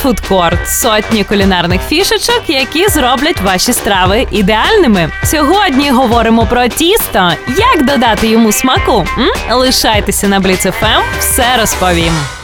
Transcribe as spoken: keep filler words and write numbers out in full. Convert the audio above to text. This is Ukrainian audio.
фудкорт, сотні кулінарних фішечок, які зроблять ваші страви ідеальними. Сьогодні говоримо про тісто, як додати йому смаку. М? Лишайтеся на Бліц еф ем, все розповім.